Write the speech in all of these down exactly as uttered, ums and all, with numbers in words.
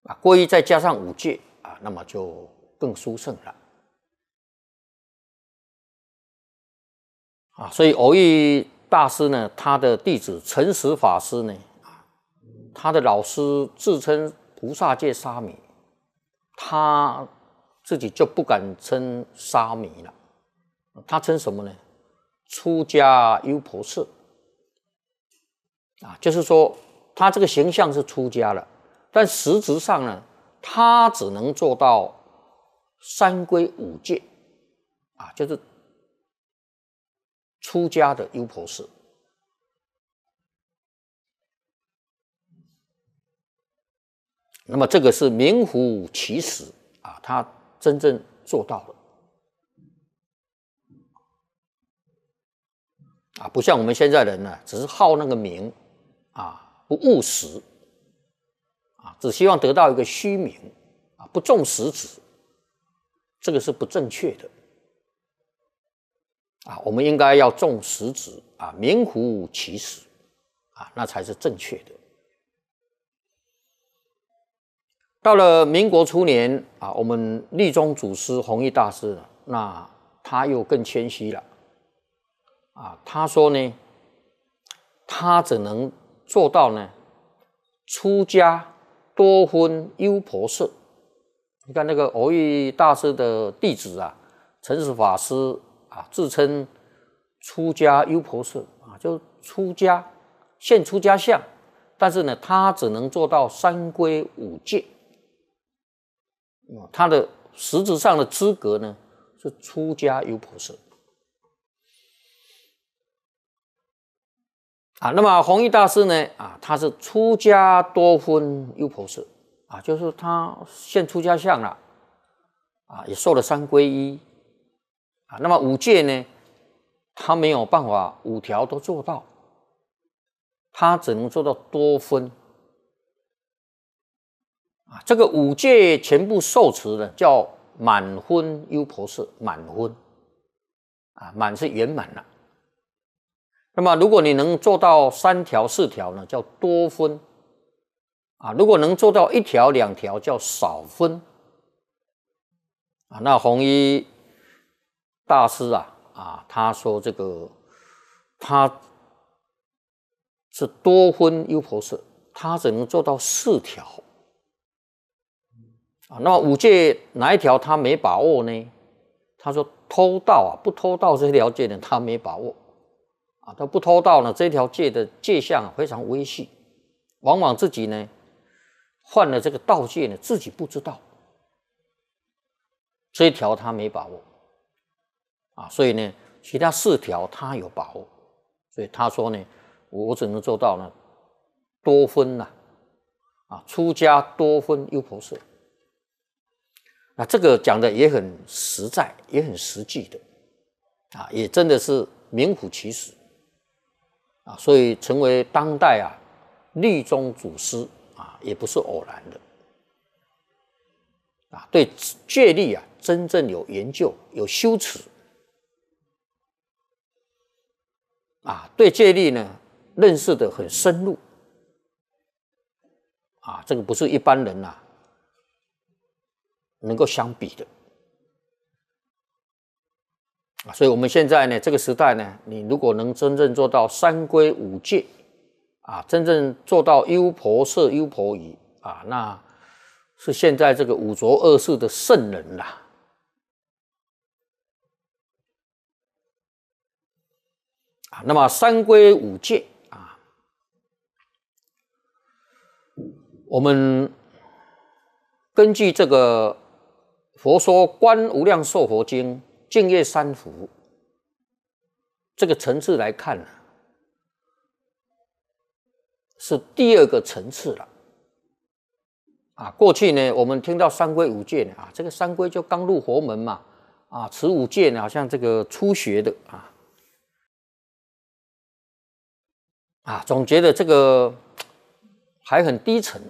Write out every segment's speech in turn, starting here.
啊，皈依再加上五戒啊，那么就更殊胜了。啊，所以偶益大师呢，他的弟子诚实法师呢，啊，他的老师自称菩萨界沙弥，他自己就不敢称沙弥了，他称什么呢？出家优婆塞。啊，就是说他这个形象是出家了，但实质上呢，他只能做到三皈五戒，啊，就是出家的优婆塞。那么这个是名副其实啊，他真正做到了。啊，不像我们现在人呢，只是好那个名，啊，不务实，啊，只希望得到一个虚名，啊，不重实质，这个是不正确的。啊，我们应该要重实质，啊，名副其实，啊，那才是正确的。到了民国初年，啊，我们立宗祖师弘一大师，那他又更谦虚了。啊，他说呢，他只能做到呢，出家多分优婆塞。你看那个偶益大师的弟子啊，诚实法师啊，自称出家优婆塞啊，就出家现出家相，但是呢，他只能做到三皈五戒。他的实质上的资格呢，是出家优婆塞。啊，那么弘一大师呢？啊，他是出家多分优婆塞，啊，就是他现出家相了，啊，也受了三皈依，啊，那么五戒呢，他没有办法五条都做到，他只能做到多分，啊，这个五戒全部受持的叫满分优婆塞，满分，啊，满是圆满了。那么，如果你能做到三条、四条呢，叫多分啊；如果能做到一条、两条，叫少分啊。那弘一大师啊啊，他说这个他是多分优婆塞，他只能做到四条啊。那么五戒哪一条他没把握呢？他说偷盗啊，不偷盗这条戒呢，他没把握。啊，他不偷盗呢，这条戒的戒相非常微细，往往自己呢犯了这个盗戒呢，自己不知道，这一条他没把握，啊，所以呢，其他四条他有把握，所以他说呢，我只能做到呢多分呐，啊，出家多分优婆塞，那这个讲的也很实在，也很实际的，啊，也真的是名副其实。啊，所以成为当代啊律宗祖师啊，也不是偶然的啊。对戒律啊，真正有研究、有修持啊，对戒律呢认识的很深入啊，这个不是一般人呐、啊、能够相比的。所以我们现在呢，这个时代呢，你如果能真正做到三皈五戒，啊，真正做到优婆塞、优婆夷啊，那是现在这个五浊恶世的圣人啦。啊，那么三皈五戒啊，我们根据这个《佛说观无量寿佛经》净业三福这个层次来看呢，是第二个层次了。啊，过去呢，我们听到三皈五戒呢，啊，这个三皈就刚入佛门嘛，啊，持五戒呢，好像这个初学的啊，啊，总觉得这个还很低沉，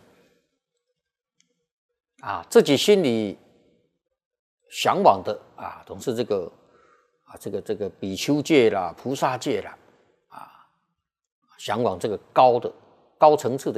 啊，自己心里向往的啊，总是这个啊，这个这个比丘戒啦、菩萨戒啦，啊，向往这个高的高层次的